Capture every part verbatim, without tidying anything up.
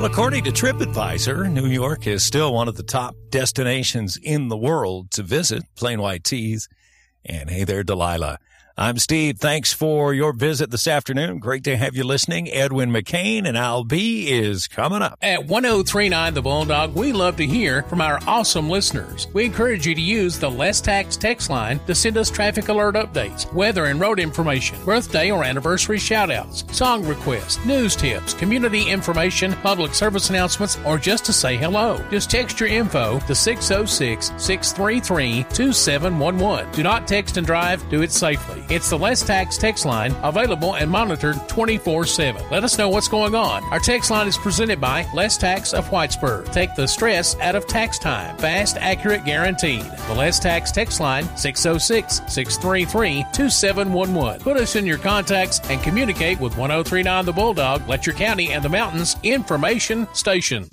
Well, according to TripAdvisor, New York is still one of the top destinations in the world to visit. Plain white tees. And hey there, Delilah. I'm Steve. Thanks for your visit this afternoon. Great to have you listening. Edwin McCain and Al B is coming up. At one oh three nine The Bulldog, we love to hear from our awesome listeners. We encourage you to use the Less Tax text line to send us traffic alert updates, weather and road information, birthday or anniversary shout-outs, song requests, news tips, community information, public service announcements, or just to say hello. Just text your info to six oh six, six three three, two seven one one. Do not text and drive. Do it safely. It's the Less Tax text line, available and monitored twenty-four seven. Let us know what's going on. Our text line is presented by Less Tax of Whitesburg. Take the stress out of tax time. Fast, accurate, guaranteed. The Less Tax text line, six oh six, six three three, two seven one one. Put us in your contacts and communicate with one oh three nine The Bulldog, Letcher County and the Mountains Information Station.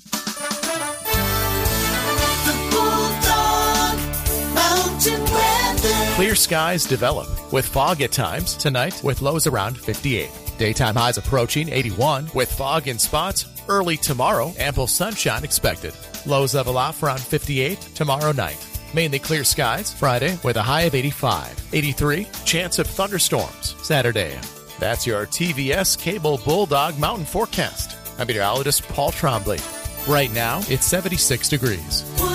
Clear skies develop with fog at times tonight with lows around fifty-eight. Daytime highs approaching eighty-one with fog in spots early tomorrow. Ample sunshine expected. Lows level off around fifty-eight tomorrow night. Mainly clear skies Friday with a high of eighty-five. eighty-three, chance of thunderstorms Saturday. That's your T V S Cable Bulldog Mountain Forecast. I'm meteorologist Paul Trombley. Right now, it's seventy-six degrees.